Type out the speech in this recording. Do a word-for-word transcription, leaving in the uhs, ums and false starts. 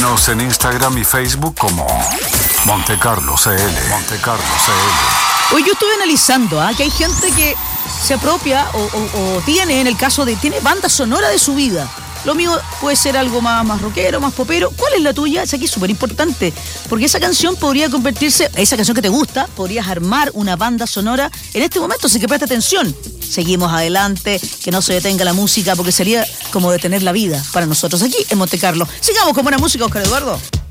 Síguenos en Instagram y Facebook como Montecarlo C L. Montecarlo C L. Hoy yo estuve analizando ¿ah? que hay gente que se apropia o, o, o tiene, en el caso de, tiene banda sonora de su vida. Lo mío puede ser algo más, más rockero, más popero. ¿Cuál es la tuya? Esa aquí es súper importante, porque esa canción podría convertirse, esa canción que te gusta, podrías armar una banda sonora en este momento, así que presta atención. Seguimos adelante, que no se detenga la música, porque sería como detener la vida para nosotros aquí en Montecarlo. Sigamos con buena música, Oscar Eduardo.